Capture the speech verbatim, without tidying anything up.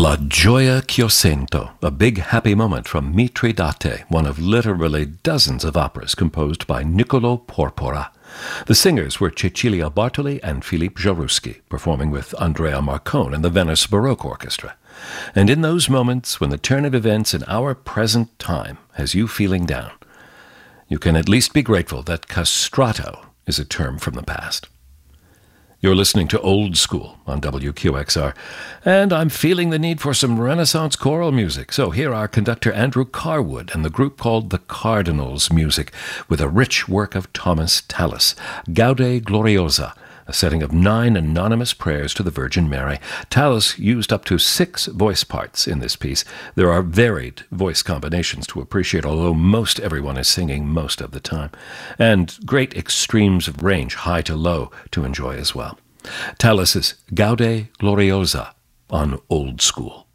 La Gioia Ch'io Sento, a big happy moment from Mitridate, one of literally dozens of operas composed by Niccolo Porpora. The singers were Cecilia Bartoli and Philippe Jaruski, performing with Andrea Marcone and the Venice Baroque Orchestra. And in those moments when the turn of events in our present time has you feeling down, you can at least be grateful that castrato is a term from the past. You're listening to Old School on W Q X R, and I'm feeling the need for some Renaissance choral music. So here are conductor Andrew Carwood and the group called the Cardinals Music with a rich work of Thomas Tallis, Gaude Gloriosa, a setting of nine anonymous prayers to the Virgin Mary. Tallis used up to six voice parts in this piece. There are varied voice combinations to appreciate, although most everyone is singing most of the time, and great extremes of range, high to low, to enjoy as well. Tallis's Gaude Gloriosa on Old School.